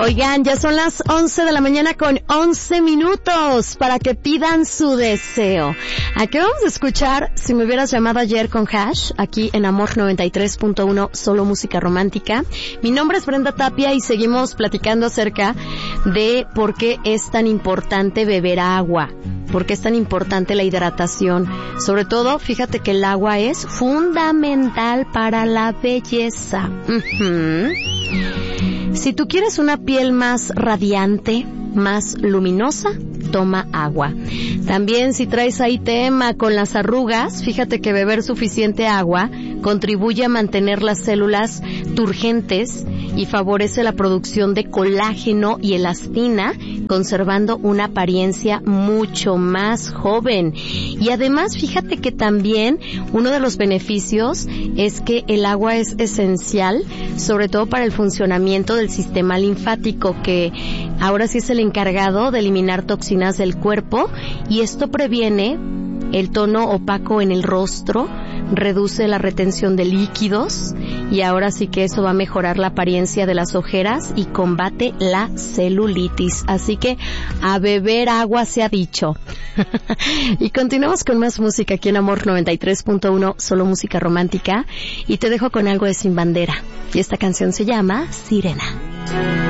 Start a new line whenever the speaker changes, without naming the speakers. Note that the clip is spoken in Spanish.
Oigan, ya son las 11 de la mañana con 11 minutos para que pidan su deseo. Aquí vamos a escuchar Si me hubieras llamado ayer con Hash, aquí en Amor 93.1, solo música romántica. Mi nombre es Brenda Tapia y seguimos platicando acerca de por qué es tan importante beber agua, por qué es tan importante la hidratación. Sobre todo, fíjate que el agua es fundamental para la belleza. Si tú quieres una piel más radiante, más luminosa, toma agua. También si traes ahí tema con las arrugas, fíjate que beber suficiente agua contribuye a mantener las células turgentes y favorece la producción de colágeno y elastina, conservando una apariencia mucho más joven. Y además, fíjate que también uno de los beneficios es que el agua es esencial, sobre todo para el funcionamiento del sistema linfático, que ahora sí es el encargado de eliminar toxinas del cuerpo, y esto previene el tono opaco en el rostro, reduce la retención de líquidos, y ahora sí que eso va a mejorar la apariencia de las ojeras y combate la celulitis. Así que a beber agua se ha dicho. Y continuamos con más música aquí en Amor 93.1, solo música romántica, y te dejo con algo de Sin Bandera. Y esta canción se llama Sirena.